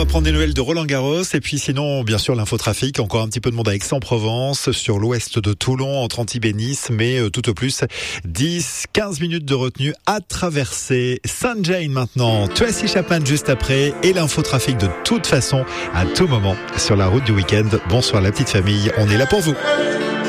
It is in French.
va prendre des nouvelles de Roland-Garros et puis sinon, bien sûr, l'infotrafic. Encore un petit peu de monde à Aix-en-Provence, sur l'ouest de Toulon, entre Antibes et Nice, mais tout au plus 10-15 minutes de retenue à traverser. Saint-Jane maintenant, Tracy Chapman juste après et l'infotrafic de toute façon, à tout moment, sur la route du week-end. Bonsoir la petite famille, on est là pour vous.